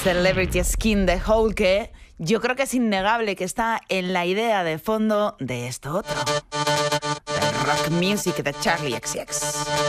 Celebrity Skin de Hole, que yo creo que es innegable que está en la idea de fondo de esto otro, del rock music de Charlie XCX.